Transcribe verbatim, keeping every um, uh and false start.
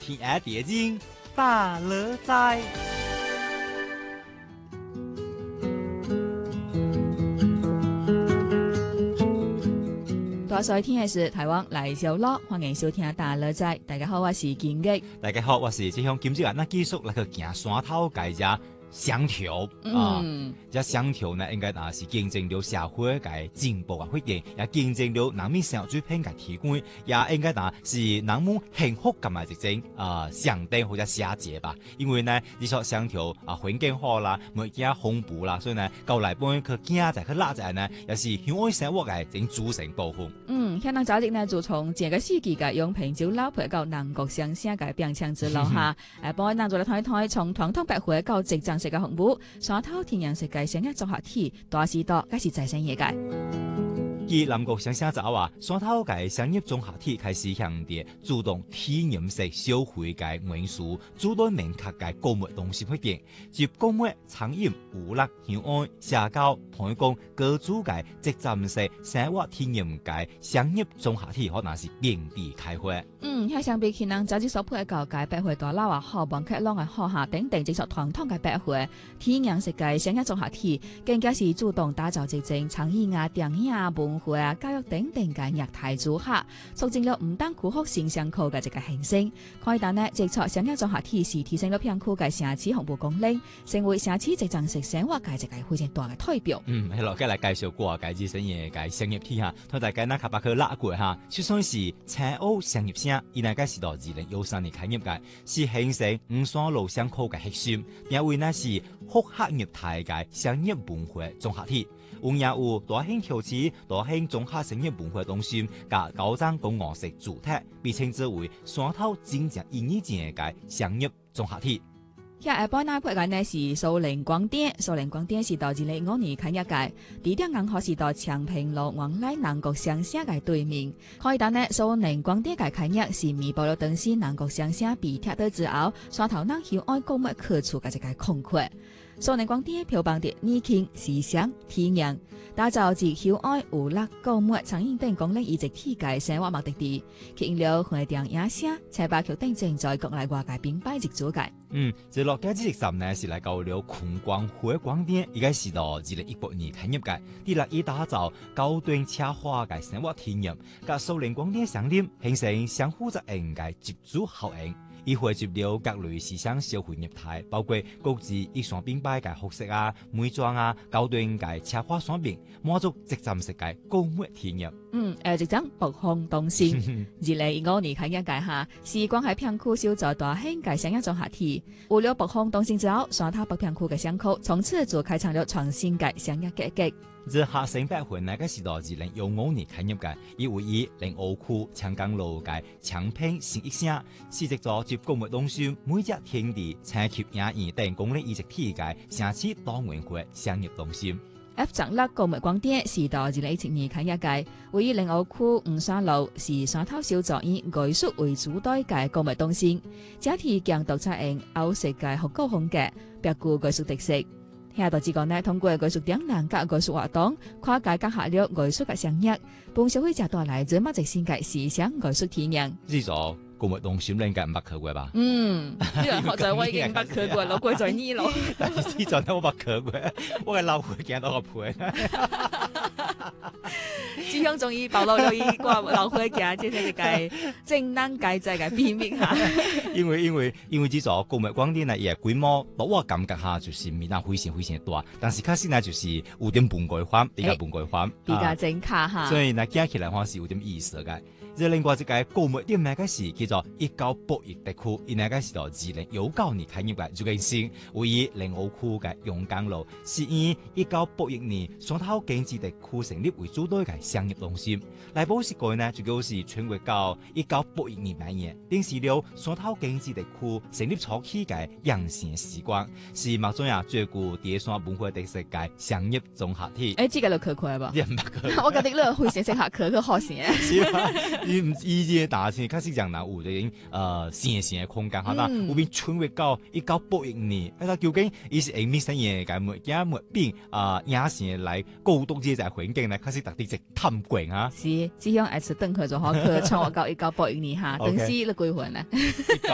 天涯蝶影大樂在。 大家收聽嘅是台灣來小樂，歡迎收聽大樂在。大家好，我是金吉。 大家好，我是即向金吉啊，那繼續來去行山頭介只雙條啊，只雙條呢應該啊是見證了社會嘅進步啊，發展，也見證了人民生活水平嘅提高，也應該啊是人們幸福感嘅一種啊上燈或者寫節吧。因為呢，呢座雙條啊環境好啦，冇驚恐怖啦，所以呢，到來本去驚就去拉仔呢，也是向愛生活嘅一種組成部分。 嗯，香港早日呢就從這個世紀嘅用平洲老婆到南國鄉下嘅變遷之路下，誒，幫我哋做嚟睇睇，從傳統白貨到即將式嘅服務，山頭天然世界商業綜合體，大時代開始再生業界。 以南國鄉下就話，山頭嘅商業綜合體開始向啲主動體驗式消費嘅元素，主動明確嘅購物東西發展，接購物、餐飲、娛樂、享愛、社交、推廣各組嘅即站式生活體驗嘅商業綜合體，可能是遍地開花。 嗯，喺相比起能早啲所配嘅舊界百貨大樓啊，好幫客浪嘅學校等等，正屬傳統嘅百貨，體驗式嘅商業綜合體，更加是主動打造即正創意啊、電影啊、文化啊、教育等等嘅業態組合，促進了唔單區學形象區嘅一個興盛。可以但呢，直屬商業綜合體是提升咗片區嘅城市服務功能，成為城市即正式生活嘅一個非常大嘅代表。 嗯，係咯，今日嚟介紹過介資深嘅介商業體嚇，同大家嗱卡巴克拉過嚇，就算是青澳商業城，而家嘅時代二零幺三年開業嘅，是形成五山路商區嘅核心，因為呢是複合業態嘅商業文化綜合體。有也有大興條市、大興綜合商業文化中心加高層公寓式主體，被稱之為山頭真正意義正嘅商業綜合體。 下一波那塊嘅呢是蘇寧廣電，蘇寧廣電是到二零五年開業嘅，地點銀河是到長平路往來南國鄉下嘅對面。可以但呢，蘇寧廣電嘅開業是彌補了當時南國鄉下被拆掉之後，山頭人喜愛購物去處嘅一個空缺。蘇寧廣電標榜的年輕、時尚、體驗，打造自喜愛娛樂、購物、餐飲等功能一體嘅生活目的地，吸引了花店、夜市、茶吧、劇等正在國內外嘅品牌入駐界。 嗯，這落街之站呢是嚟到了坤光花廣電，而家是到二零一八年開業嘅，啲嚟以打造高端奢華嘅生活體驗，甲蘇寧廣電相連，形成相互作用嘅接觸效應。以匯集了各類時尚消費業態，包括各自一雙品牌嘅服飾啊、美妝啊、高端嘅奢華商品，滿足即站式嘅購物體驗。 嗯，誒，即將北方東線，二零一五年開業嘅下，時光喺片區小在大興嘅商業綜合體。有了北方東線之後，山頭北片區嘅商區從此就開創了全新嘅商業格局。 這下城百貨那個時代二零一五年開業嘅，以為以臨湖區長江路嘅長平新一城，是一座集購物中心、每隻天地、餐級影院等功能一體嘅城市多元化商業中心。 F 長樂購物廣電是到二零一七年開業嘅，位於臨湖區五山路，是山頭小作以藝術為主題嘅購物中心，整體強獨採用歐式嘅復古風格，別具藝術特色。聽到之講呢，通過藝術展覽及藝術活動，跨界結合了藝術嘅商業，幫消費者帶來最乜直線嘅時尚藝術體驗。 呢座購物中心應該唔捌去過吧？ 嗯，呢樣學在我已經捌去過，老貴在呢咯。 但係呢座我捌去過，我係老會見到個配。 只向終於暴露了一個老會嘅即係個正能計制嘅秘密嚇。 因為因為因為呢座購物廣電呢，也規模，我感覺下就是面啊非常非常大，但是確實呢就是有點本改化，比較本改化， 比較整卡嚇。 所以呢，講起來話是有點意思嘅。這另外一個購物點那個是叫做一九八一地區，因那個是到二零一九年開業嘅，就件先位於臨湖區嘅永江路，是以一九八一年山頭經濟地區成立為主導嘅商業中心。來保時改呢，就叫是全國到一九八一年半年，定是了山頭經濟地區成立初期嘅養成時光，是目前啊最具第三文化特色嘅商業綜合體。 誒，這個就可可吧？ 你唔捌我覺得呢個會寫寫下可可好些。 是吧？伊唔伊啲大先，開始講嗱有啲誒線線嘅空間，嚇啦，有邊穿越到一九八一年，誒究竟伊是誒咩生嘢嘅？物件物變啊，野線嚟高度嘅在環境咧，開始特啲直探過啊。 是，只向一次登去就可去創學到一九八一年嚇，等時你幾歲呢？